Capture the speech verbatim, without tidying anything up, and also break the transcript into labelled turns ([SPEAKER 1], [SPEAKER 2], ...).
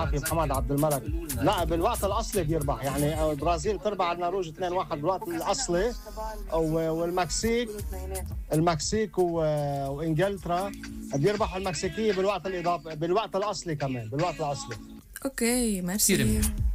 [SPEAKER 1] محمد عبد الملك. لا بالوقت الاصلي بيربح، يعني البرازيل تربح على النرويج اثنين واحد بالوقت الاصلي، والمكسيك المكسيك وانجلترا بيربحوا المكسيكيه بالوقت الاضافي بالوقت الاصلي كمان بالوقت الاصلي.
[SPEAKER 2] اوكي
[SPEAKER 3] كثير
[SPEAKER 2] ميرسي.
[SPEAKER 3] منيح.